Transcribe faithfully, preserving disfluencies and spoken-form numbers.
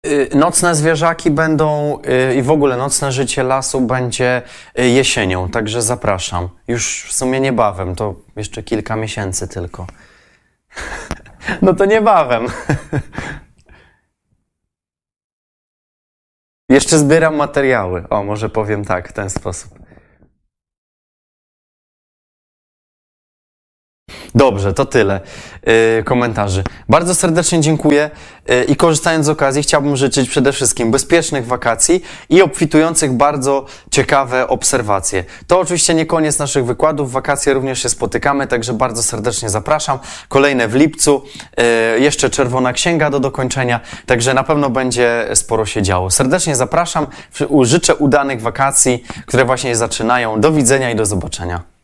Y, Nocne zwierzaki będą y, i w ogóle nocne życie lasu będzie y, jesienią, także zapraszam. Już w sumie niebawem, to jeszcze kilka miesięcy tylko. No to niebawem. Jeszcze zbieram materiały. O, może powiem tak, w ten sposób. Dobrze, to tyle yy, komentarzy. Bardzo serdecznie dziękuję yy, i korzystając z okazji chciałbym życzyć przede wszystkim bezpiecznych wakacji i obfitujących bardzo ciekawe obserwacje. To oczywiście nie koniec naszych wykładów, w wakacje również się spotykamy, także bardzo serdecznie zapraszam. Kolejne w lipcu, yy, jeszcze Czerwona Księga do dokończenia, także na pewno będzie sporo się działo. Serdecznie zapraszam, życzę udanych wakacji, które właśnie zaczynają. Do widzenia i do zobaczenia.